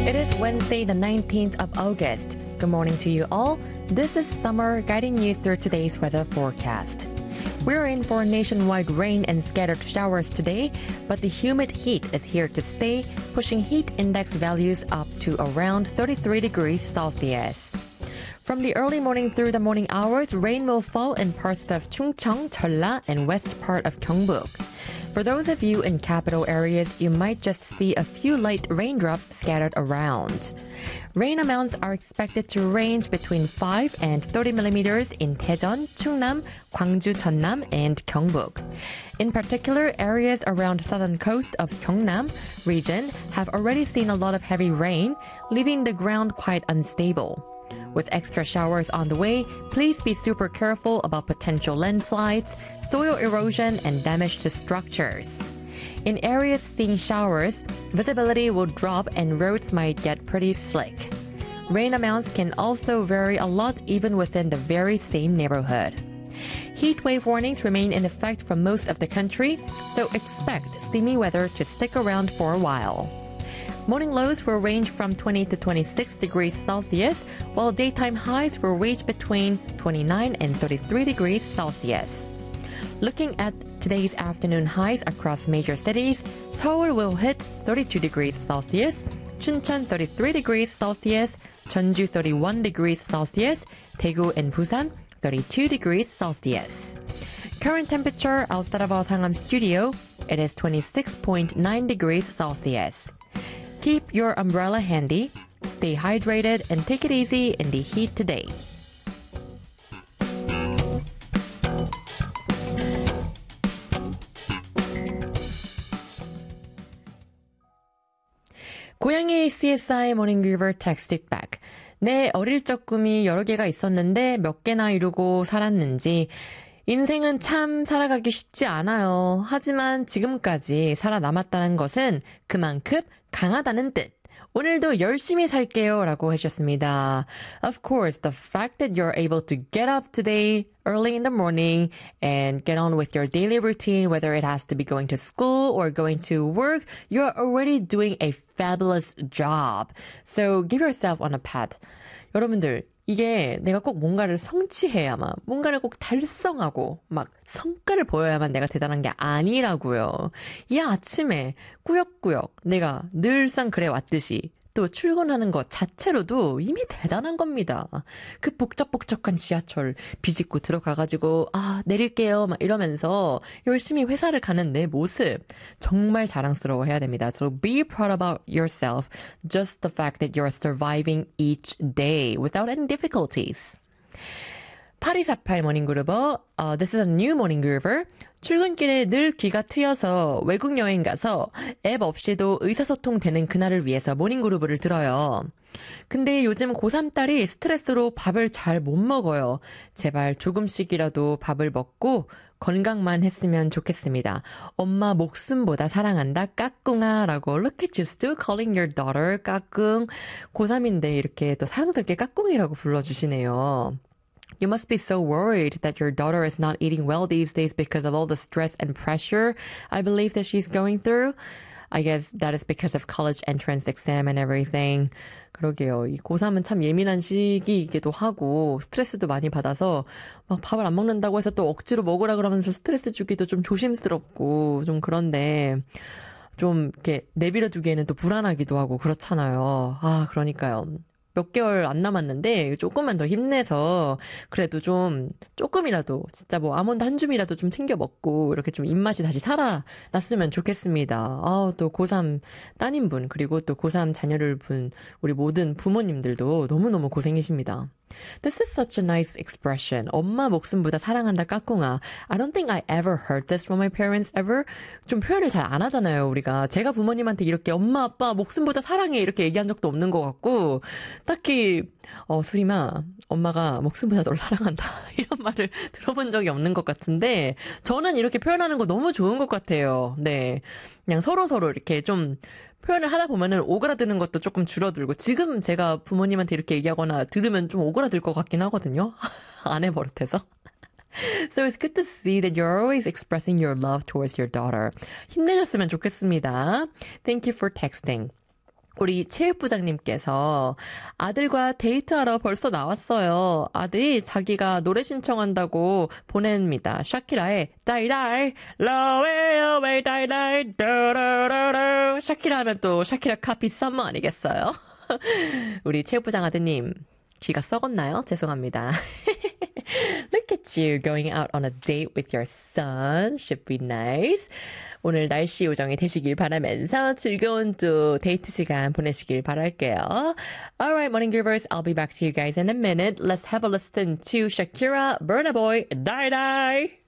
It is Wednesday, the 19th of August. Good morning to you all. This is Summer guiding you through today's weather forecast. We're in for nationwide rain and scattered showers today, but the humid heat is here to stay, pushing heat index values up to around 33 degrees Celsius. From the early morning through the morning hours, rain will fall in parts of Chungcheong, Jeolla, and west part of Gyeongbuk. For those of you in capital areas, you might just see a few light raindrops scattered around. Rain amounts are expected to range between 5 and 30 millimeters in Daejeon, Chungnam, Gwangju, Jeonnam, and Gyeongbuk. In particular, areas around southern coast of Gyeongnam region have already seen a lot of heavy rain, leaving the ground quite unstable. With extra showers on the way, please be super careful about potential landslides, soil erosion, and damage to structures. In areas seeing showers, visibility will drop and roads might get pretty slick. Rain amounts can also vary a lot even within the very same neighborhood. Heat wave warnings remain in effect for most of the country, so expect steamy weather to stick around for a while. Morning lows will range from 20 to 26 degrees Celsius, while daytime highs will reach between 29 and 33 degrees Celsius. Looking at today's afternoon highs across major cities, Seoul will hit 32 degrees Celsius, Chuncheon 33 degrees Celsius, Jeonju 31 degrees Celsius, Daegu and Busan 32 degrees Celsius. Current temperature outside of our Sangam studio, it is 26.9 degrees Celsius. Keep your umbrella handy, stay hydrated, and take it easy in the heat today. 고양이 CSI Morning River texted back. 내 어릴 적 꿈이 여러 개가 있었는데 몇 개나 이루고 살았는지 인생은 참 살아가기 쉽지 않아요. 하지만 지금까지 살아남았다는 것은 그만큼 강하다는 뜻. 오늘도 열심히 살게요 라고 해주셨습니다. Of course, the fact that you're able to get up today early in the morning and get on with your daily routine, whether it has to be going to school or going to work, you're already doing a fabulous job. So give yourself on a pat. 여러분들, 이게 내가 꼭 뭔가를 성취해야만, 뭔가를 꼭 달성하고 막 성과를 보여야만 내가 대단한 게 아니라고요. 이 아침에 꾸역꾸역 내가 늘상 그래 왔듯이 또 출근하는 것 자체로도 이미 대단한 겁니다. 그 복잡복잡한 지하철 비집고 들어가가지고 내릴게요 막 이러면서 열심히 회사를 가는 내 모습 정말 자랑스러워해야 됩니다. So be proud about yourself. Just the fact that you're surviving each day without any difficulties. 8248 모닝그루버, this is a new 모닝그루버. 출근길에 늘 귀가 트여서 외국 여행 가서 앱 없이도 의사소통 되는 그날을 위해서 모닝그루브를 들어요. 근데 요즘 고3 딸이 스트레스로 밥을 잘 못 먹어요. 제발 조금씩이라도 밥을 먹고 건강만 했으면 좋겠습니다. 엄마 목숨보다 사랑한다 까꿍아 라고 Look at you still calling your daughter 까꿍. 고3인데 이렇게 또 사랑스럽게 까꿍이라고 불러주시네요. You must be so worried that your daughter is not eating well these days because of all the stress and pressure I believe that she's going through. I guess that is because of college entrance exam and everything. 그러게요. 이 고3은 참 예민한 시기이기도 하고 스트레스도 많이 받아서 막 밥을 안 먹는다고 해서 또 억지로 먹으라 그러면서 스트레스 주기도 좀 조심스럽고 좀 그런데 좀 이렇게 내버려 두기에는 또 불안하기도 하고 그렇잖아요. 그러니까요. 몇 개월 안 남았는데 조금만 더 힘내서 그래도 좀 조금이라도 진짜 뭐 아몬드 한 줌이라도 좀 챙겨 먹고 이렇게 좀 입맛이 다시 살아났으면 좋겠습니다. 또 고3 따님분 그리고 또 고3 자녀를 분 우리 모든 부모님들도 너무너무 고생이십니다. This is such a nice expression. 엄마 목숨보다 사랑한다 까꿍아. I don't think I ever heard this from my parents ever. 좀 표현을 잘 안 하잖아요, 우리가. 제가 부모님한테 이렇게 엄마, 아빠 목숨보다 사랑해 이렇게 얘기한 적도 없는 것 같고 딱히 수림아, 엄마가 목숨보다 너를 사랑한다 이런 말을 들어본 적이 없는 것 같은데 저는 이렇게 표현하는 거 너무 좋은 것 같아요. 네, 그냥 서로서로 이렇게 좀 표현을 하다 보면은 오그라드는 것도 조금 줄어들고 지금 제가 부모님한테 이렇게 얘기하거나 들으면 좀 오그라들 것 같긴 하거든요. 아내 버릇해서. So it's good to see that you're always expressing your love towards your daughter. 힘내셨으면 좋겠습니다. Thank you for texting. 우리 체육부장님께서 아들과 데이트하러 벌써 나왔어요. 아들이 자기가 노래 신청한다고 보냅니다. 샤키라의 다이다이 러웨이 어웨이 다이다이 두루루루 샤키라 하면 또 샤키라 카피 썸머 아니겠어요? 우리 체육부장 아드님 귀가 썩었나요? 죄송합니다. Look at you going out on a date with your son. Should be nice. 오늘 날씨 요정이 되시길 바라면서 즐거운 또 데이트 시간 보내시길 바랄게요. Alright, morning givers. I'll be back to you guys in a minute. Let's have a listen to Shakira, Burna Boy, Die Die.